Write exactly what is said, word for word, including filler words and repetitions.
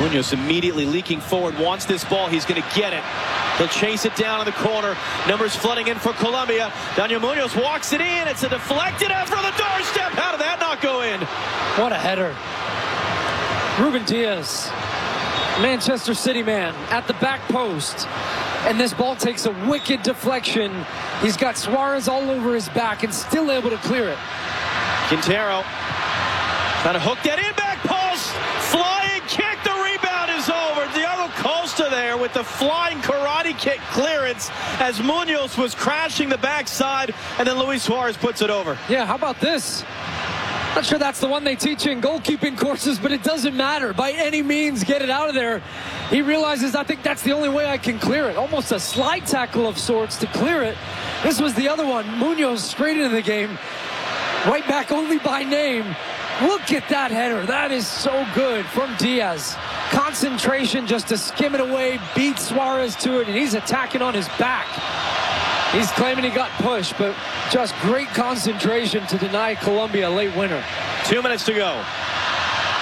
Munoz immediately leaking forward, wants this ball. He's going to get it. He'll chase it down in the corner. Numbers flooding in for Colombia. Daniel Munoz walks it in. It's a deflected after the doorstep. How did that not go in? What a header. Ruben Diaz, Manchester City man, at the back post. And this ball takes a wicked deflection. He's got Suarez all over his back and still able to clear it. Quintero trying to hook that in, back post. Flying kick. The rebound is over. Diego Costa there with the flying karate kick clearance as Munoz was crashing the backside, and then Luis Suarez puts it over. Yeah, how about this? Not sure that's the one they teach in goalkeeping courses, but it doesn't matter. By any means, get it out of there. He realizes, I think that's the only way I can clear it. Almost a slide tackle of sorts to clear it. This was the other one. Munoz straight into the game. Right back only by name. Look at that header. That is so good from Diaz. Concentration just to skim it away, beat Suarez to it, and he's attacking on his back. He's claiming he got pushed, but just great concentration to deny Colombia a late winner. Two minutes to go.